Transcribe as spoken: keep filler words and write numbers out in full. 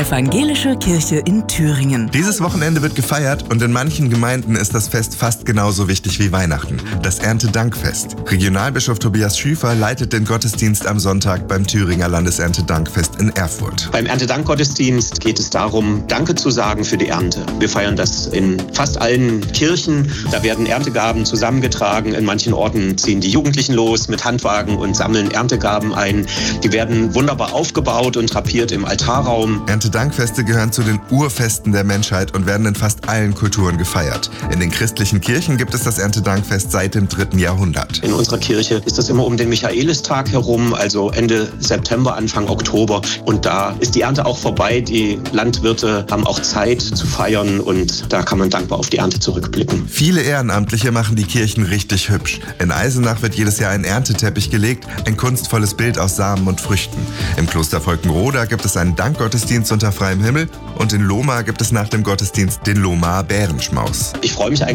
Evangelische Kirche in Thüringen. Dieses Wochenende wird gefeiert und in manchen Gemeinden ist das Fest fast genauso wichtig wie Weihnachten. Das Erntedankfest. Regionalbischof Tobias Schüfer leitet den Gottesdienst am Sonntag beim Thüringer Landeserntedankfest in Erfurt. Beim Erntedankgottesdienst geht es darum, Danke zu sagen für die Ernte. Wir feiern das in fast allen Kirchen. Da werden Erntegaben zusammengetragen. In manchen Orten ziehen die Jugendlichen los mit Handwagen und sammeln Erntegaben ein. Die werden wunderbar aufgebaut und drapiert im Altarraum. Erntedankfeste gehören zu den Urfesten der Menschheit und werden in fast allen Kulturen gefeiert. In den christlichen Kirchen gibt es das Erntedankfest seit dem dritten Jahrhundert. In unserer Kirche ist das immer um den Michaelistag herum, also Ende September, Anfang Oktober. Und da ist die Ernte auch vorbei. Die Landwirte haben auch Zeit zu feiern und da kann man dankbar auf die Ernte zurückblicken. Viele Ehrenamtliche machen die Kirchen richtig hübsch. In Eisenach wird jedes Jahr ein Ernteteppich gelegt, ein kunstvolles Bild aus Samen und Früchten. Im Kloster Volkenroda gibt es einen Dankgottesdienst unter freiem Himmel und in Lohmar gibt es nach dem Gottesdienst den Lohmarer Bärenschmaus. Ich freue mich eigentlich